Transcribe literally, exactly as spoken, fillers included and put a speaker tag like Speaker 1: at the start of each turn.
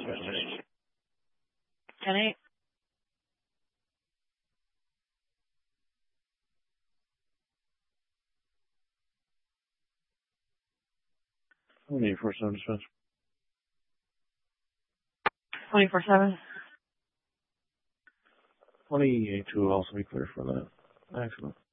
Speaker 1: ten eight.
Speaker 2: twenty-four seven dispatch.
Speaker 1: twenty-four seven.
Speaker 2: twenty-eight two will also be clear for that accident.